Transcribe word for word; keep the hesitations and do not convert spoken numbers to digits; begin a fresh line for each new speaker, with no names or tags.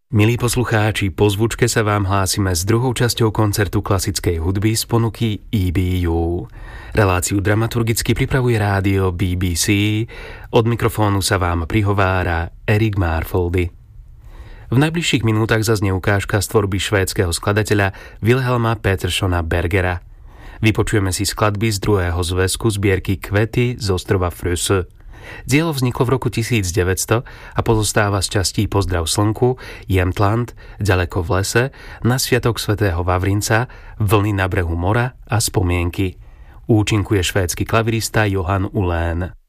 Milí poslucháči, po zvučke sa vám hlásime s druhou časťou koncertu klasickej hudby z ponuky E B U. Reláciu dramaturgicky pripravuje rádio B B C, od mikrofónu sa vám prihovára Erik Marfoldy. V najbližších minútach zaznie ukážka z tvorby švédskeho skladateľa Wilhelma Peterssona Bergera. Vypočujeme si skladby z druhého zväzku zbierky Kvety z ostrova Frösö. Dielo vzniklo v roku tisícdeväťsto a pozostáva z častí Pozdrav slnku, Jämtland, Ďaleko v lese, Na sviatok svätého Vavrinca, Vlny na brehu mora a Spomienky. Účinkuje švédsky klavirista Johan Ullén.